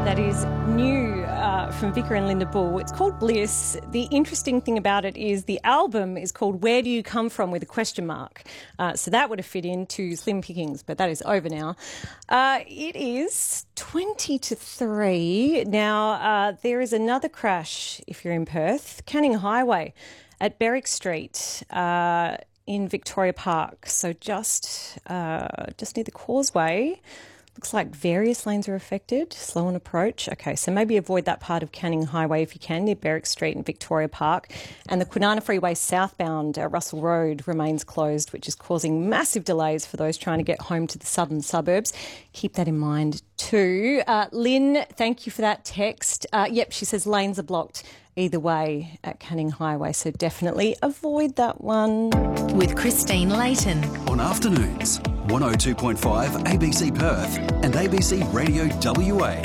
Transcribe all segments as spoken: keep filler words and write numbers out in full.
That is new uh, from Vicar and Linda Bull. It's called Bliss. The interesting thing about it is the album is called Where Do You Come From with a question mark. Uh, so that would have fit into Slim Pickings, but that is over now. Uh, it is twenty to three. Now, uh, there is another crash if you're in Perth, Canning Highway at Berwick Street uh, in Victoria Park. So just, uh, just near the causeway. Looks like various lanes are affected, slow on approach. Okay, so maybe avoid that part of Canning Highway if you can, near Berwick Street and Victoria Park. And the Kwinana Freeway southbound uh, Russell Road remains closed, which is causing massive delays for those trying to get home to the southern suburbs. Keep that in mind too. Uh, Lynn, thank you for that text. Uh, yep, she says lanes are blocked either way at Canning Highway, so definitely avoid that one. With Christine Layton. On afternoons, one oh two point five A B C Perth and A B C Radio W A.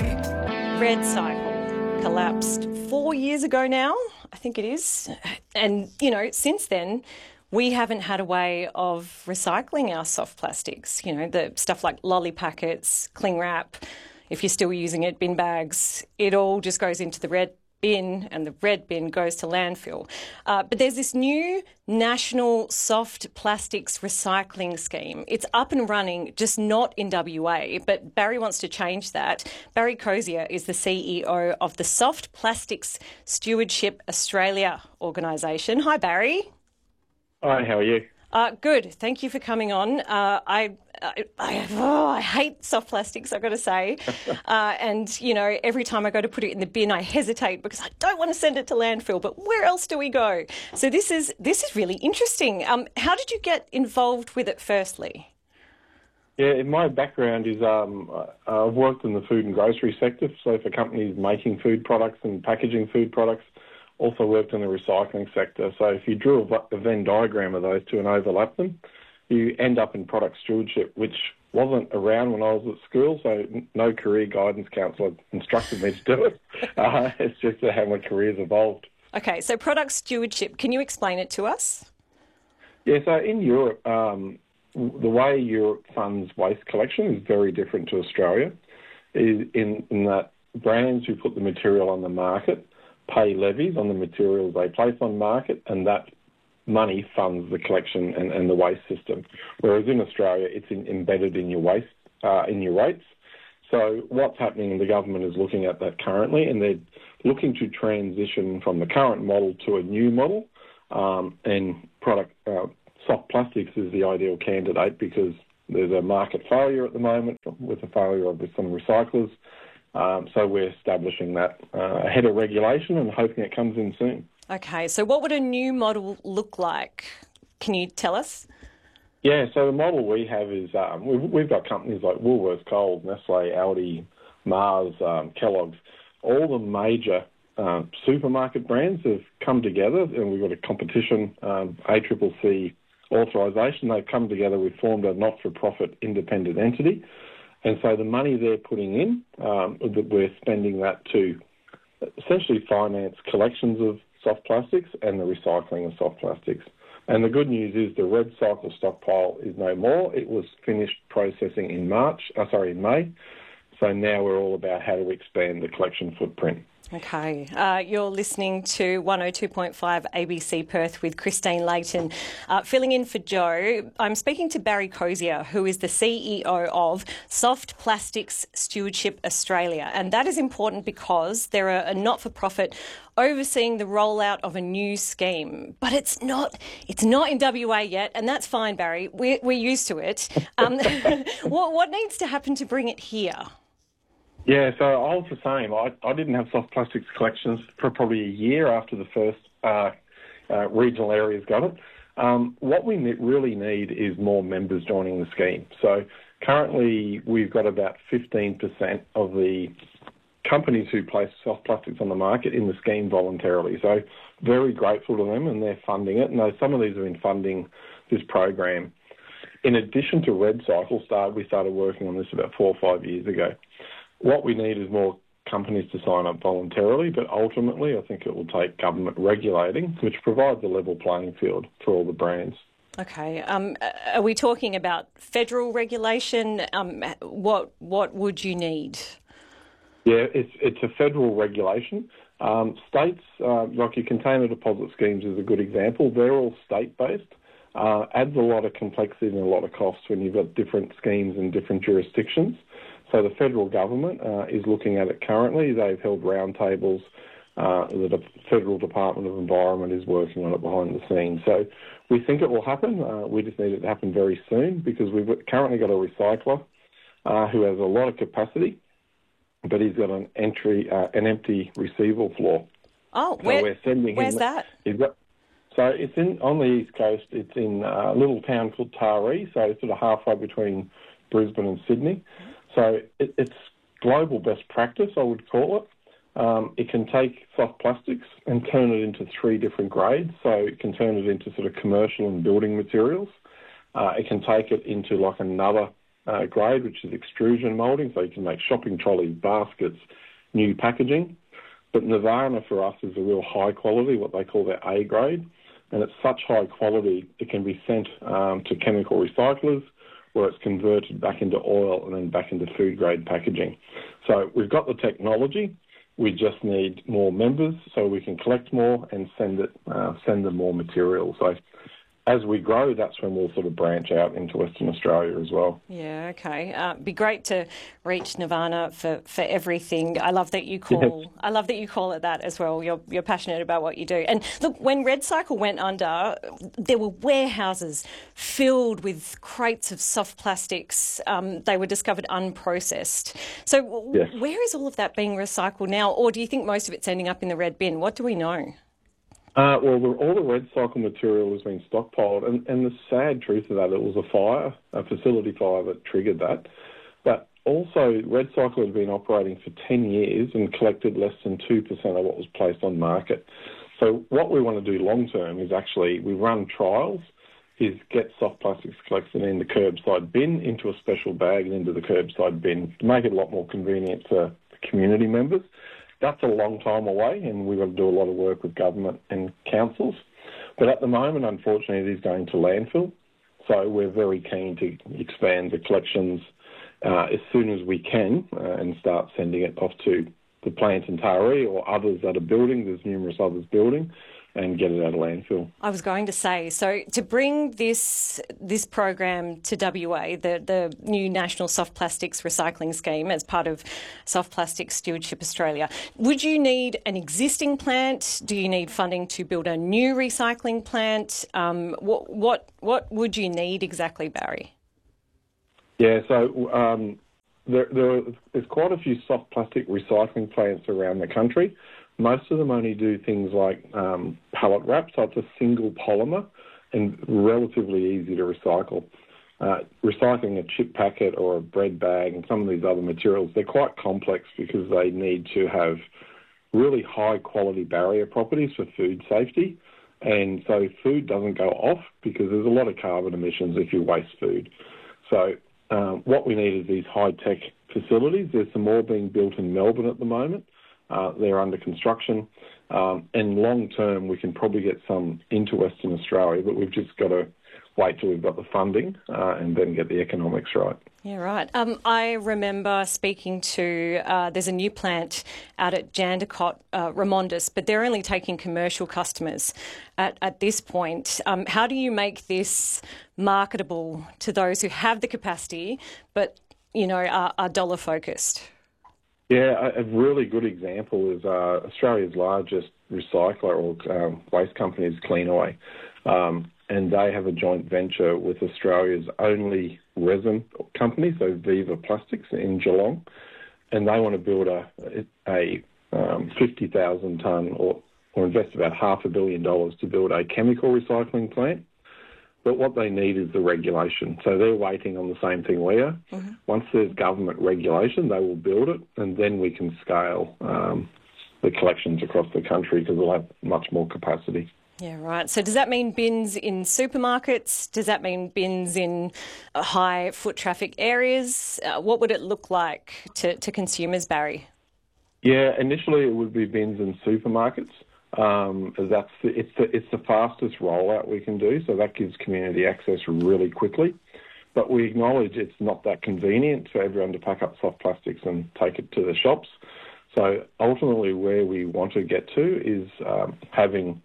Red Cycle collapsed four years ago now, I think it is. And, you know, since then, we haven't had a way of recycling our soft plastics, you know, the stuff like lolly packets, cling wrap, if you're still using it, bin bags, it all just goes into the red bin and the red bin goes to landfill. Uh, but there's this new national soft plastics recycling scheme. It's up and running, just not in W A, but Barry wants to change that. Barry Crozier is the C E O of the Soft Plastics Stewardship Australia organisation. Hi, Barry. Hi, how are you? Uh, good. Thank you for coming on. Uh, I, I, I, oh, I hate soft plastics, I've got to say. uh, and, you know, every time I go to put it in the bin, I hesitate because I don't want to send it to landfill. But where else do we go? So this is this is really interesting. Um, how did you get involved with it firstly? Yeah, my background is um, I've worked in the food and grocery sector, so for companies making food products and packaging food products. Also worked in the recycling sector. So if you drew a Venn diagram of those two and overlap them, you end up in product stewardship, which wasn't around when I was at school, so no career guidance counsellor instructed me to do it. Uh, it's just how my career's evolved. Okay, so product stewardship, can you explain it to us? Yeah, so in Europe, um, the way Europe funds waste collection is very different to Australia, in, in that brands who put the material on the market pay levies on the materials they place on market, and that money funds the collection and, and the waste system. Whereas in Australia, it's in, embedded in your waste, uh, in your rates. So what's happening, the government is looking at that currently, and they're looking to transition from the current model to a new model. Um, and product uh, soft plastics is the ideal candidate because there's a market failure at the moment with the failure of some recyclers. Um, so we're establishing that uh, ahead of regulation and hoping it comes in soon. Okay, so what would a new model look like? Can you tell us? Yeah, so the model we have is um, we've, we've got companies like Woolworths, Coles, Nestle, Aldi, Mars, um, Kellogg's. All the major uh, supermarket brands have come together, and we've got a competition, um, A C C C authorisation. They've come together, we've formed a not-for-profit independent entity. And so the money they're putting in, um, we're spending that to essentially finance collections of soft plastics and the recycling of soft plastics. And the good news is the Red Cycle stockpile is no more. It was finished processing in March, uh, sorry, in May. So now we're all about how to expand the collection footprint. Okay, uh, you're listening to one oh two point five A B C Perth with Christine Layton. Uh, filling in for Joe, I'm speaking to Barry Crozier, who is the C E O of Soft Plastics Stewardship Australia. And that is important because they're a, a not-for-profit overseeing the rollout of a new scheme. But it's not it's not in W A yet, and that's fine, Barry. We're, we're used to it. Um, what, what needs to happen to bring it here? Yeah, so I was the same. I, I didn't have soft plastics collections for probably a year after the first uh, uh, regional areas got it. Um, what we ne- really need is more members joining the scheme. So currently we've got about fifteen percent of the companies who place soft plastics on the market in the scheme voluntarily. So very grateful to them, and they're funding it. And some of these have been funding this program. In addition to Red Cycle, start, we started working on this about four or five years ago. What we need is more companies to sign up voluntarily, but ultimately I think it will take government regulating, which provides a level playing field for all the brands. Okay. Um, are we talking about federal regulation? Um, what what would you need? Yeah, it's it's a federal regulation. Um, states, uh, like your container deposit schemes is a good example. They're all state-based. Uh, adds a lot of complexity and a lot of costs when you've got different schemes in different jurisdictions. So the federal government uh, is looking at it currently. They've held roundtables. Uh, the Federal Department of Environment is working on it behind the scenes. So we think it will happen. Uh, we just need it to happen very soon because we've currently got a recycler uh, who has a lot of capacity, but he's got an entry, uh, an empty receivable floor. Oh, so where, we're sending where's him, that? He's got, so it's in on the east coast. It's in a little town called Taree, so it's sort of halfway between Brisbane and Sydney. So it, it's global best practice, I would call it. Um, it can take soft plastics and turn it into three different grades. So it can turn it into sort of commercial and building materials. Uh, it can take it into like another uh, grade, which is extrusion moulding. So you can make shopping trolleys, baskets, new packaging. But Nirvana for us is a real high quality, what they call their A grade. And it's such high quality, it can be sent um, to chemical recyclers where it's converted back into oil and then back into food grade packaging. So we've got the technology. We just need more members so we can collect more and send it, uh, send them more material. So as we grow, that's when we'll sort of branch out into Western Australia as well. Yeah, okay. Uh, be great to reach Nirvana for, for everything. I love that you call. Yes. I love that you call it that as well. You're you're passionate about what you do. And look, when REDcycle went under, there were warehouses filled with crates of soft plastics. Um, they were discovered unprocessed. So yes. Where is all of that being recycled now, or do you think most of it's ending up in the red bin? What do we know? Uh, well, the, all the REDcycle material has been stockpiled, and, and the sad truth of that, it was a fire, a facility fire that triggered that. But also, REDcycle has been operating for ten years and collected less than two percent of what was placed on market. So what we want to do long term is actually, we run trials, is get soft plastics collected in the curbside bin into a special bag and into the curbside bin to make it a lot more convenient for the community members. That's a long time away, and we've got to do a lot of work with government and councils. But at the moment, unfortunately, it is going to landfill. So we're very keen to expand the collections uh, as soon as we can uh, and start sending it off to the plant in Taree or others that are building. There's numerous others building, and get it out of landfill. I was going to say, so to bring this this program to W A, the, the new National Soft Plastics Recycling Scheme as part of Soft Plastics Stewardship Australia, would you need an existing plant? Do you need funding to build a new recycling plant? Um, what what what would you need exactly, Barry? Yeah, so um, there, there there's quite a few soft plastic recycling plants around the country. Most of them only do things like um, pallet wrap, so it's a single polymer and relatively easy to recycle. Uh, recycling a chip packet or a bread bag and some of these other materials, they're quite complex because they need to have really high quality barrier properties for food safety. And so food doesn't go off because there's a lot of carbon emissions if you waste food. So um, what we need is these high-tech facilities. There's some more being built in Melbourne at the moment. Uh, they're under construction, um, and long term we can probably get some into Western Australia, but we've just got to wait till we've got the funding uh, and then get the economics right. Yeah, right. Um, I remember speaking to, uh, there's a new plant out at Jandakot, uh, Ramondis, but they're only taking commercial customers at, at this point. Um, how do you make this marketable to those who have the capacity but, you know, are, are dollar focused? Yeah, a really good example is uh, Australia's largest recycler or um, waste company is Cleanaway, um, and they have a joint venture with Australia's only resin company, so Viva Plastics in Geelong, and they want to build a, a um, fifty thousand tonne or, or invest about half a billion dollars to build a chemical recycling plant. But what they need is the regulation. So they're waiting on the same thing we are. Mm-hmm. Once there's government regulation, they will build it, and then we can scale um, the collections across the country because we'll have much more capacity. Yeah, right. So does that mean bins in supermarkets? Does that mean bins in high foot traffic areas? Uh, what would it look like to, to consumers, Barry? Yeah, initially it would be bins in supermarkets. Um, that's the, it's the it's the fastest rollout we can do, so that gives community access really quickly. but we acknowledge it's not that convenient for everyone to pack up soft plastics and take it to the shops. So ultimately where we want to get to is um, having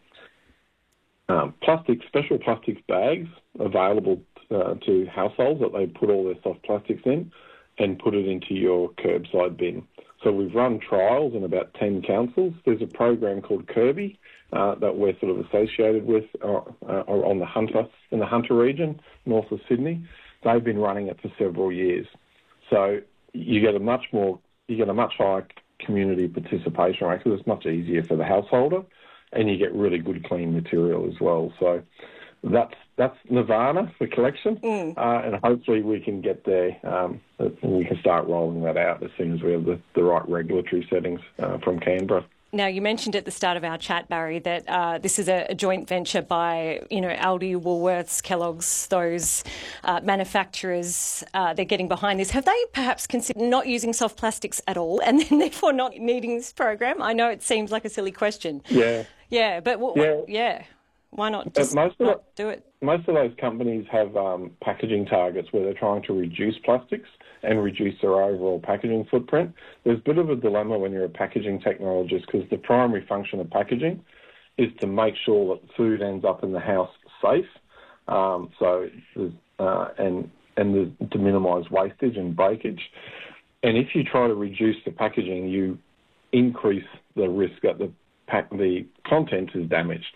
um, plastic, special plastics bags available uh, to households that they put all their soft plastics in and put it into your curbside bin. So we've run trials in about ten councils. There's a program called Kirby uh, that we're sort of associated with uh, uh, on the Hunter, in the Hunter region, north of Sydney. They've been running it for several years. So you get a much more, you get a much higher community participation rate because it's much easier for the householder, and you get really good clean material as well. So that's that's nirvana for collection, mm. uh, and hopefully we can get there. Um, we can start rolling that out as soon as we have the, the right regulatory settings uh, from Canberra. Now, you mentioned at the start of our chat, Barry, that uh, this is a, a joint venture by, you know, Aldi, Woolworths, Kellogg's, those uh, manufacturers. Uh, they're getting behind this. Have they perhaps considered not using soft plastics at all and then therefore not needing this program? I know it seems like a silly question. Yeah. Yeah, but w- yeah. W- yeah. Why not just most not of the, do it? Most of those companies have um, packaging targets where they're trying to reduce plastics and reduce their overall packaging footprint. There's a bit of a dilemma when you're a packaging technologist because the primary function of packaging is to make sure that food ends up in the house safe, um, so uh, and and the, to minimise wastage and breakage. And if you try to reduce the packaging, you increase the risk that the pack, the content is damaged.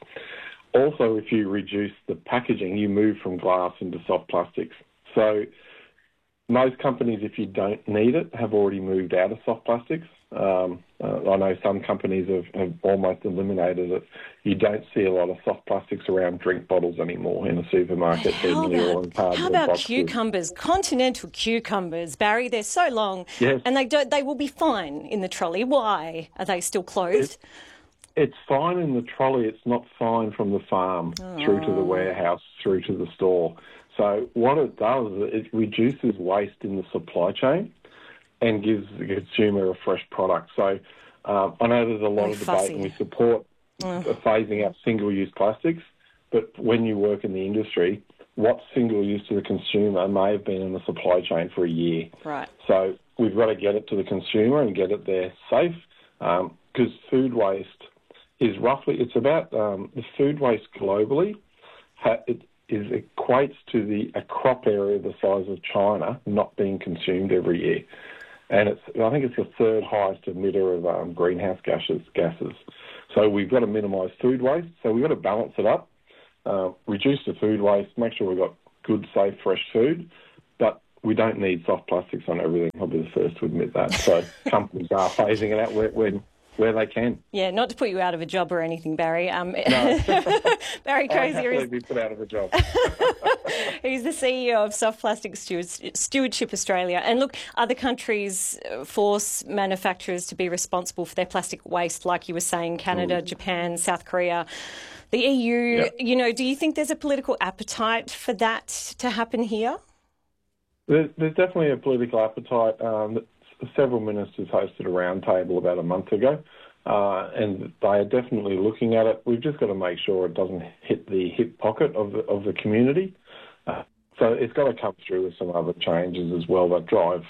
Also, if you reduce the packaging, you move from glass into soft plastics. So most companies, if you don't need it, have already moved out of soft plastics. Um, uh, I know some companies have, have almost eliminated it. You don't see a lot of soft plastics around drink bottles anymore in a supermarket. How about, how about cucumbers, continental cucumbers, Barry? They're so long, yes. and they don't. They will be fine in the trolley. Why are they still closed? It, It's fine in the trolley. It's not fine from the farm oh. through to the warehouse, through to the store. So what it does is it reduces waste in the supply chain and gives the consumer a fresh product. So um, I know there's a lot Very of debate fussy. and we support oh. phasing out single-use plastics, but when you work in the industry, what's single-use to the consumer may have been in the supply chain for a year. Right. So we've got to get it to the consumer and get it there safe because um, food waste is roughly, it's about um, the food waste globally, ha, it is equates to the a crop area the size of China not being consumed every year. And it's I think it's the third highest emitter of um, greenhouse gases. gases. So we've got to minimise food waste. So we've got to balance it up, uh, reduce the food waste, make sure we've got good, safe, fresh food, but we don't need soft plastics on everything. I'll be the first to admit that. So companies are phasing it out where, when where they can. Yeah, not to put you out of a job or anything, Barry. Um, no. Barry Crozier is... I'd be put out of a job. He's the C E O of Soft Plastic Stewardship Australia. And look, other countries force manufacturers to be responsible for their plastic waste, like you were saying, Canada, mm. Japan, South Korea. The E U, yep. you know, do you think there's a political appetite for that to happen here? There's, there's definitely a political appetite. Um, several ministers hosted a roundtable about a month ago, uh, and they are definitely looking at it. We've just got to make sure it doesn't hit the hip pocket of the, of the community. Uh, so it's got to come through with some other changes as well that drive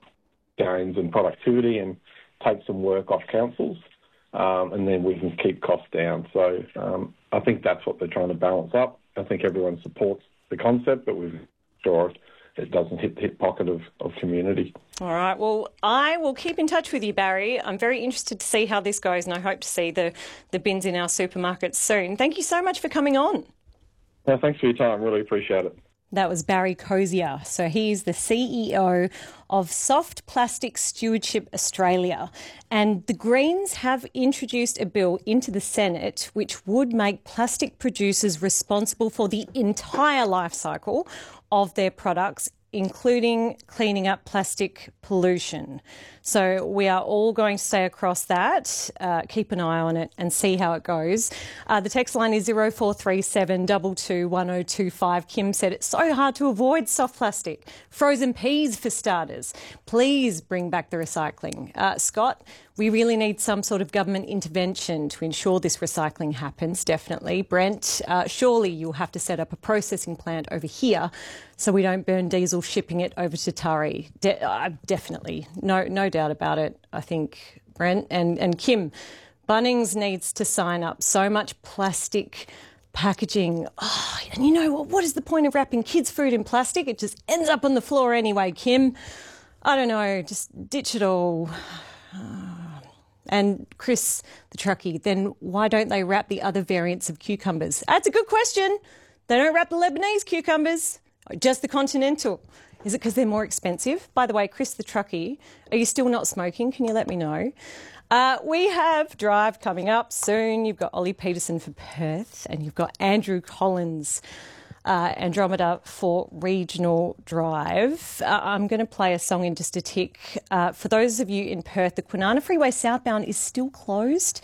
gains in productivity and take some work off councils, um, and then we can keep costs down. So um, I think that's what they're trying to balance up. I think everyone supports the concept, but we've sure it doesn't hit the hip pocket of, of community. All right. Well, I will keep in touch with you, Barry. I'm very interested to see how this goes, and I hope to see the, the bins in our supermarkets soon. Thank you so much for coming on. No, thanks for your time. Really appreciate it. That was Barry Crozier. So he's the C E O of Soft Plastic Stewardship Australia. And the Greens have introduced a bill into the Senate which would make plastic producers responsible for the entire life cycle of their products, including cleaning up plastic pollution. So we are all going to stay across that, uh, keep an eye on it and see how it goes. Uh, the text line is zero four three seven two two one zero two five. Kim said it's so hard to avoid soft plastic. Frozen peas for starters. Please bring back the recycling. Uh, Scott, we really need some sort of government intervention to ensure this recycling happens, definitely. Brent, uh, surely you'll have to set up a processing plant over here so we don't burn diesel shipping it over to Taree. De- uh, definitely, no, no doubt about it. I think Brent and and Kim, Bunnings needs to sign up. So much plastic packaging. Oh, and you know what? What is the point of wrapping kids' food in plastic? It just ends up on the floor anyway, Kim. I don't know. Just ditch it all. And Chris, the truckie, then why don't they wrap the other variants of cucumbers? That's a good question. They don't wrap the Lebanese cucumbers, just the continental. Is it because they're more expensive? By the way, Chris, the truckie, are you still not smoking? Can you let me know? Uh, we have Drive coming up soon. You've got Ollie Peterson for Perth and you've got Andrew Collins, uh, Andromeda for Regional Drive. Uh, I'm going to play a song in just a tick. Uh, for those of you in Perth, the Kwinana Freeway southbound is still closed.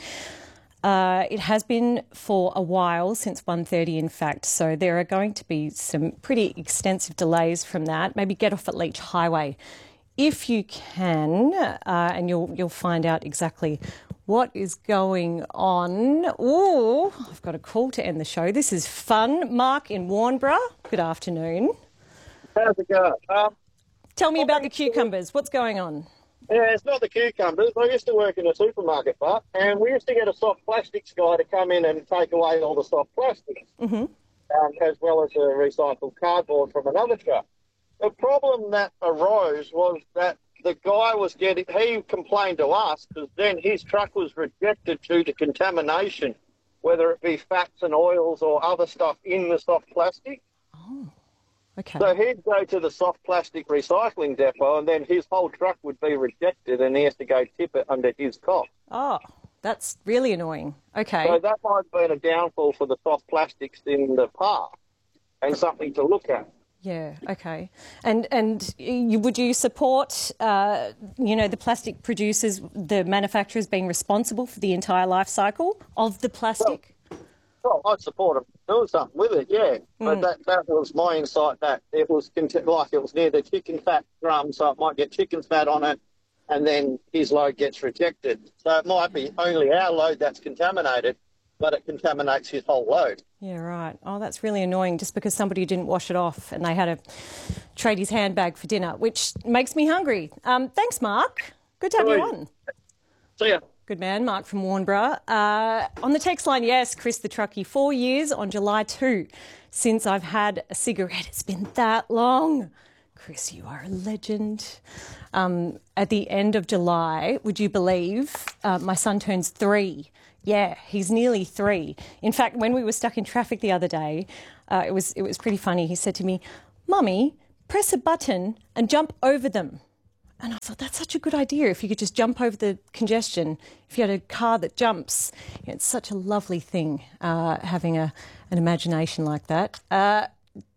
Uh, it has been for a while, since one thirty in fact, so there are going to be some pretty extensive delays from that. Maybe get off at Leach Highway if you can, uh, and you'll you'll find out exactly what is going on. Oh, I've got a call to end the show. This is fun. Mark in Warnbro, good afternoon. How's it going? Um, Tell me about the cucumbers. What's going on? Yeah, it's not the cucumbers. I used to work in a supermarket, but and we used to get a soft plastics guy to come in and take away all the soft plastics, Mm-hmm. um, as well as the recycled cardboard from another truck. The problem that arose was that the guy was getting, he complained to us because then his truck was rejected due to contamination, whether it be fats and oils or other stuff in the soft plastic. Oh, okay. So he'd go to the soft plastic recycling depot and then his whole truck would be rejected and he has to go tip it under his cost. Oh, that's really annoying. Okay. So that might have been a downfall for the soft plastics in the park and something to look at. Yeah, okay. And and you, would you support, uh, you know, the plastic producers, the manufacturers being responsible for the entire life cycle of the plastic? Well, I'd support them doing something with it, yeah. But Mm. that, that was my insight, that it was cont- like it was near the chicken fat drum, so it might get chicken fat on it, and then his load gets rejected. So it might be only our load that's contaminated, but it contaminates his whole load. Yeah, right. Oh, that's really annoying, just because somebody didn't wash it off and they had to trade his handbag for dinner, which makes me hungry. Um, thanks, Mark. Good to have you on. See ya. Good man, Mark from Warnbro. Uh, on the text line, yes, Chris the truckie, four years on July second since I've had a cigarette. It's been that long. Chris, you are a legend. Um, at the end of July, would you believe, uh, my son turns three. Yeah, he's nearly three. In fact, when we were stuck in traffic the other day, uh, it was it was pretty funny. He said to me, "Mummy, press a button and jump over them." And I thought, that's such a good idea. If you could just jump over the congestion, if you had a car that jumps, you know, it's such a lovely thing, uh, having a an imagination like that. Uh,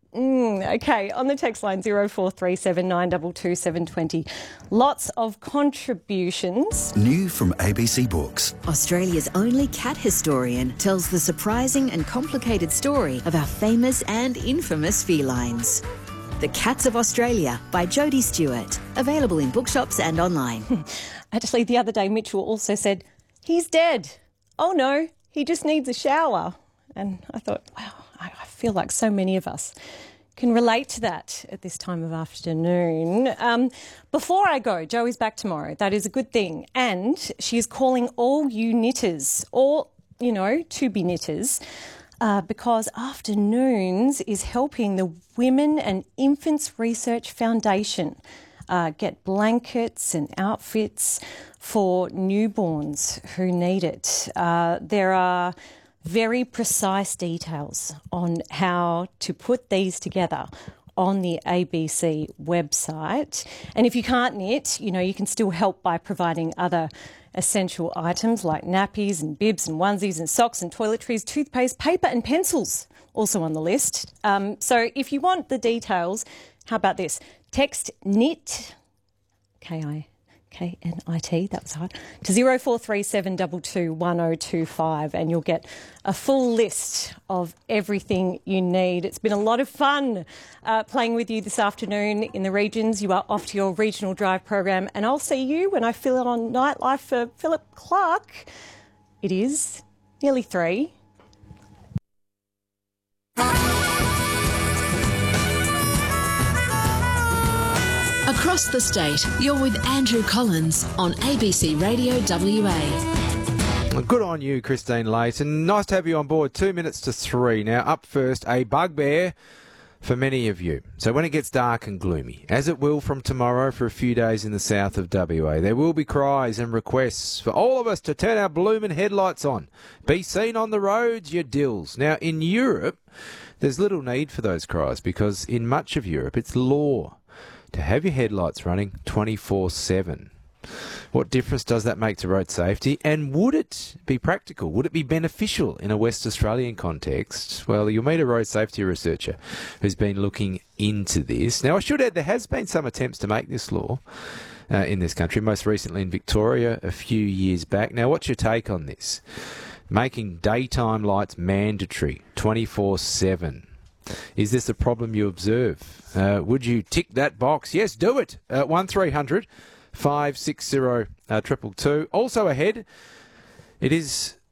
mm, okay, on the text line zero four three seven nine two two seven two zero, lots of contributions. New from A B C Books. Australia's only cat historian tells the surprising and complicated story of our famous and infamous felines. The Cats of Australia by Jodie Stewart. Available in bookshops and online. Actually, the other day, Mitchell also said, he's dead. Oh, no, he just needs a shower. And I thought, wow, I I feel like so many of us can relate to that at this time of afternoon. Um, before I go, Joey's back tomorrow. That is a good thing. And she is calling all you knitters, or, you know, to-be knitters, Uh, because Afternoons is helping the Women and Infants Research Foundation uh, get blankets and outfits for newborns who need it. Uh, there are very precise details on how to put these together on the A B C website. And if you can't knit, you know, you can still help by providing other essential items like nappies and bibs and onesies and socks and toiletries, toothpaste, paper and pencils, also on the list. Um, so if you want the details, how about this? Text KNIT, K I K N I T, that was hard, to zero four three seven two two one zero two five and you'll get a full list of everything you need. It's been a lot of fun uh, playing with you this afternoon in the regions. You are off to your regional drive program and I'll see you when I fill it on Nightlife for Philip Clark. It is nearly three. Across the state, you're with Andrew Collins on A B C Radio W A. Good on you, Christine Layton. Nice to have you on board. Two minutes to three. Now, up first, a bugbear for many of you. So when it gets dark and gloomy, as it will from tomorrow for a few days in the south of W A, there will be cries and requests for all of us to turn our bloomin' headlights on. Be seen on the roads, you dills. Now, in Europe, there's little need for those cries because in much of Europe, it's law to have your headlights running twenty-four seven. What difference does that make to road safety? And would it be practical? Would it be beneficial in a West Australian context? Well, you'll meet a road safety researcher who's been looking into this. Now, I should add, there has been some attempts to make this law uh, in this country, most recently in Victoria a few years back. Now, what's your take on this? Making daytime lights mandatory twenty-four seven. Is this a problem you observe? Uh, would you tick that box? Yes, do it. Uh, one three hundred five six zero uh, triple two. Also ahead, it is